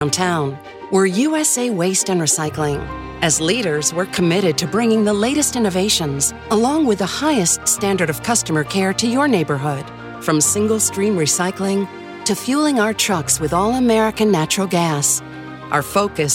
downtown. We're USA Waste and Recycling. As leaders, we're committed to bringing the latest innovations, along with the highest standard of customer care to your neighborhood. From single-stream recycling to fueling our trucks with all-American natural gas. Our focus